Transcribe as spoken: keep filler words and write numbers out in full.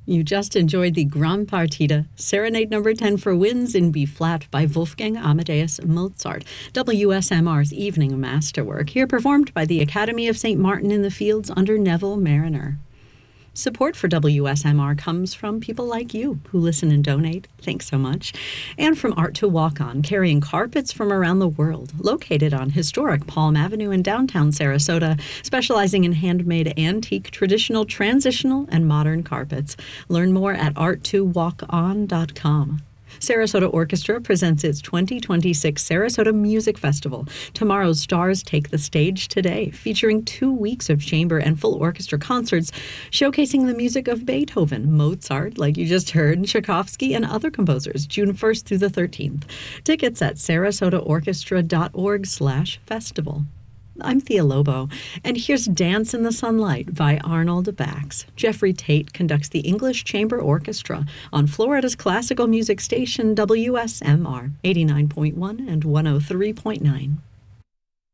You just enjoyed the Gran Partita, Serenade number ten for Winds in B-flat by Wolfgang Amadeus Mozart, W S M R's evening masterwork, here performed by the Academy of Saint Martin in the Fields under Neville Mariner. Support for W S M R comes from people like you who listen and donate. Thanks so much. And from Art to Walk On, carrying carpets from around the world, located on historic Palm Avenue in downtown Sarasota, specializing in handmade antique, traditional, transitional, and modern carpets. Learn more at art to walk on dot com. Sarasota Orchestra presents its twenty twenty-six Sarasota Music Festival. Tomorrow's stars take the stage today, featuring two weeks of chamber and full orchestra concerts showcasing the music of Beethoven, Mozart, like you just heard, Tchaikovsky, and other composers, June first through the thirteenth. Tickets at sarasota orchestra dot org slash festival. I'm Thea Lobo, and here's Dance in the Sunlight by Arnold Bax. Jeffrey Tate conducts the English Chamber Orchestra on Florida's classical music station W S M R eighty-nine point one and one oh three point nine.